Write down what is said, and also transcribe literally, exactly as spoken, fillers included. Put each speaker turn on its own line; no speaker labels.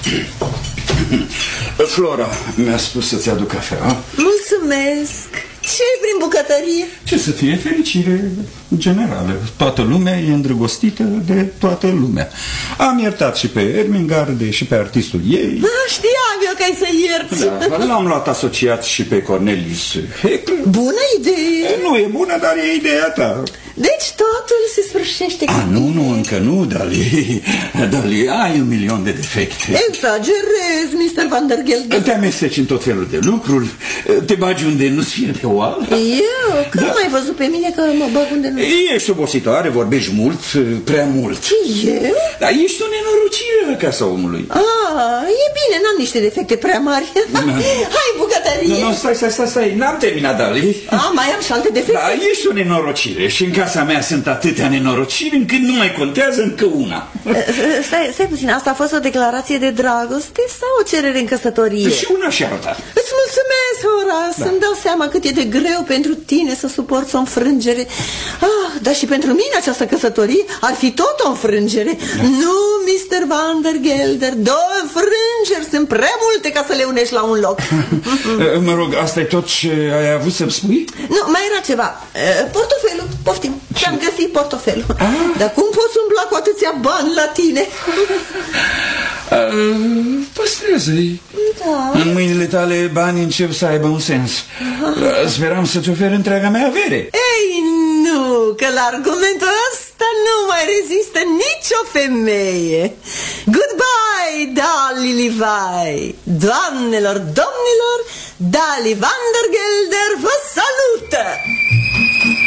Flora mi-a spus să-ți aduc cafea.
Mulțumesc. Ce-i prin bucătărie?
Ce să fie, fericire generală. Toată lumea e îndrăgostită de toată lumea. Am iertat și pe Ermengarde și pe artistul ei.
Da, știam eu că ai să ierți.
Da, l-am luat asociat și pe Cornelis Heckler.
Bună idee.
Nu e bună, dar e ideea ta.
Deci totul se sfârșește cu
A, nu,
bine.
nu, încă nu, Dali. Dali, ai un milion de defecte.
Exagerez, mister Van der Gelder.
Te amesteci în tot felul de lucruri. Te bagi unde nu-ți fie pe oală.
Eu? Când da. m-ai văzut pe mine că mă bag unde nu...
Ești obositoare, vorbești mult, prea mult.
Eu?
Dar ești o nenorocire la casa omului.
Ah, e bine, n-am niște defecte prea mari. Hai, bucătărie.
Nu, nu, stai, stai, stai, stai. N-am terminat, Dali.
Ah, mai am și alte defecte.
Da, ești o nenorocire și în casa mea sunt atâtea nenorociri încât nu mai contează încă una.
Stai, stai puțin, asta a fost o declarație de dragoste sau o cerere în căsătorie?
Și una și alta.
Îți mulțumesc, Horace, da. Îmi dau seama cât e de greu pentru tine să suporți o înfrângere. Ah, dar și pentru mine această căsătorie ar fi tot o înfrângere. Da. Nu, mister Van der Gelder, două înfrângeri sunt prea multe ca să le unești la un loc.
Mă rog, asta e tot ce ai avut să-mi spui?
Nu, mai era ceva. Portofelul, poftim. Și-am găsit portofelul. Ah. Dar cum poți umbla cu atâția bani la tine?
Păstrează-i.
Da.
În mâinile tale banii încep să aibă un sens. Ah. Speram să-ți ofer întreaga mea avere.
Ei, nu, că la argumentul ăsta nu mai rezistă nicio femeie. Goodbye, Dali Livai. Doamnelor, domnilor, Dali Van der Gelder vă salută!